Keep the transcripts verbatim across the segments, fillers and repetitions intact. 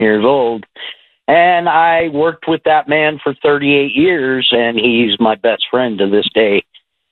years old. And I worked with that man for thirty-eight years, and he's my best friend to this day.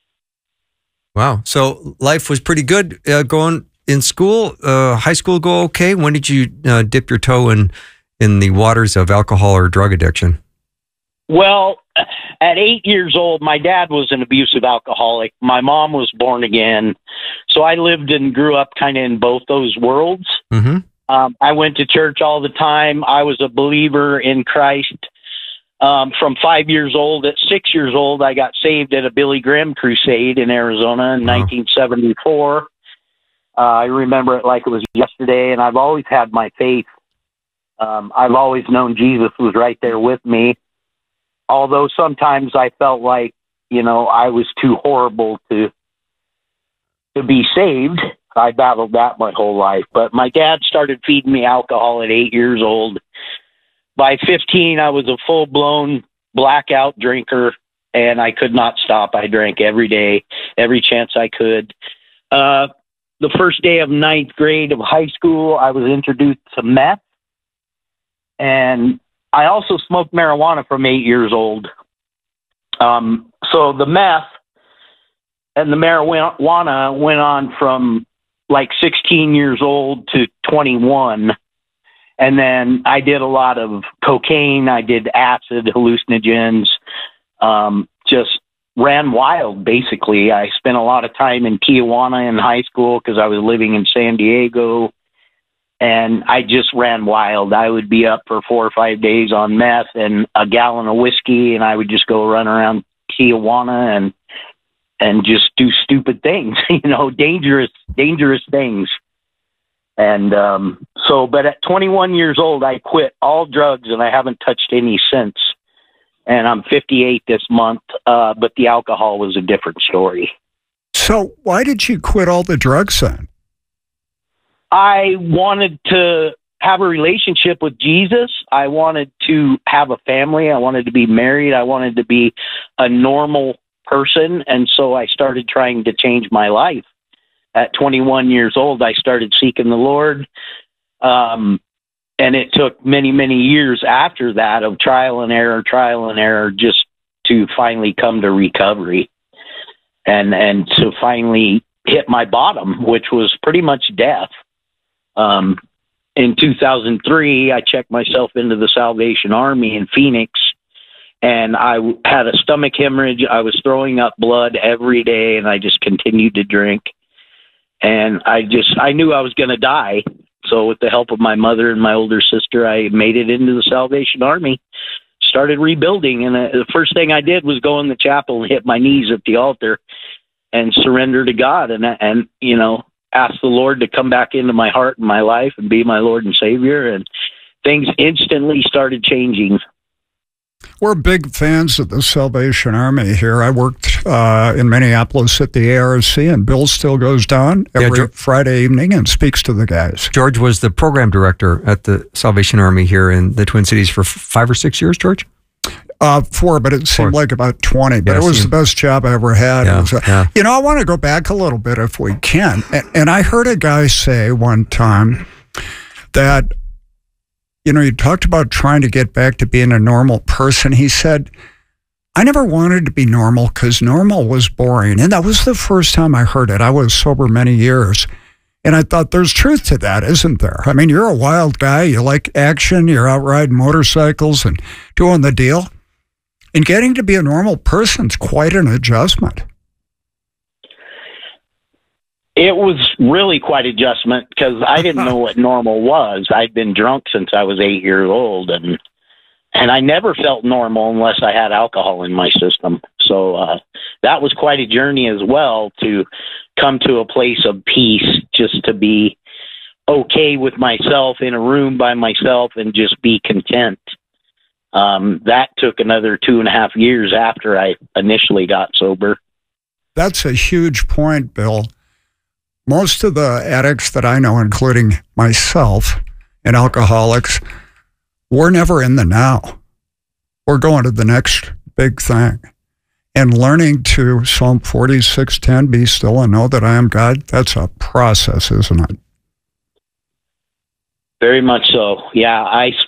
Wow. So life was pretty good uh, going in school. Uh, high school go okay? When did you uh, dip your toe in, in the waters of alcohol or drug addiction? Well, at eight years old, my dad was an abusive alcoholic. My mom was born again. So I lived and grew up kind of in both those worlds. Mm-hmm. Um, I went to church all the time. I was a believer in Christ um, from five years old. At six years old, I got saved at a Billy Graham crusade in Arizona in wow. nineteen seventy-four. Uh, I remember it like it was yesterday, and I've always had my faith. Um, I've always known Jesus was right there with me. Although sometimes I felt like, you know, I was too horrible to to be saved. I battled that my whole life. But my dad started feeding me alcohol at eight years old. By fifteen, I was a full-blown blackout drinker, and I could not stop. I drank every day, every chance I could. Uh, the first day of ninth grade of high school, I was introduced to meth. And I also smoked marijuana from eight years old. Um, so the meth and the marijuana went on from like sixteen years old to twenty-one. And then I did a lot of cocaine. I did acid, hallucinogens, um, just ran wild, basically. I spent a lot of time in Tijuana in high school because I was living in San Diego. And I just ran wild. I would be up for four or five days on meth and a gallon of whiskey, and I would just go run around Tijuana and and just do stupid things, you know, dangerous, dangerous things. And um, so, but at twenty-one years old, I quit all drugs, and I haven't touched any since. And I'm fifty-eight this month, uh, but the alcohol was a different story. So why did you quit all the drugs then? I wanted to have a relationship with Jesus. I wanted to have a family. I wanted to be married. I wanted to be a normal person. And so I started trying to change my life. At twenty-one years old, I started seeking the Lord. Um, and it took many, many years after that of trial and error, trial and error, just to finally come to recovery and, and to finally hit my bottom, which was pretty much death. Um, in two thousand three, I checked myself into the Salvation Army in Phoenix, and I w- had a stomach hemorrhage. I was throwing up blood every day, and I just continued to drink. And I just, I knew I was going to die. So with the help of my mother and my older sister, I made it into the Salvation Army, started rebuilding. And uh, the first thing I did was go in the chapel and hit my knees at the altar and surrender to God. And, and, you know, ask the Lord to come back into my heart and my life and be my Lord and Savior. And things instantly started changing. We're big fans of the Salvation Army here. I worked uh, in Minneapolis at the A R C, and Bill still goes down every yeah, George, Friday evening and speaks to the guys. George was the program director at the Salvation Army here in the Twin Cities for five or six years, George? Uh, four, but it seemed four. like about twenty. But yeah, it was seemed, the best job I ever had. Yeah, was, uh, yeah. You know, I want to go back a little bit if we can. And, and I heard a guy say one time that, you know, you talked about trying to get back to being a normal person. He said, I never wanted to be normal because normal was boring. And that was the first time I heard it. I was sober many years. And I thought there's truth to that, isn't there? I mean, you're a wild guy. You like action. You're out riding motorcycles and doing the deal. And getting to be a normal person's quite an adjustment. It was really quite an adjustment because I didn't know what normal was. I'd been drunk since I was eight years old, and and I never felt normal unless I had alcohol in my system. So uh, that was quite a journey as well, to come to a place of peace, just to be okay with myself in a room by myself and just be content. Um, that took another two and a half years after I initially got sober. That's a huge point, Bill. Most of the addicts that I know, including myself and alcoholics, we're never in the now. We're going to the next big thing. And learning to Psalm forty-six ten, be still and know that I am God, that's a process, isn't it? Very much so. Yeah, I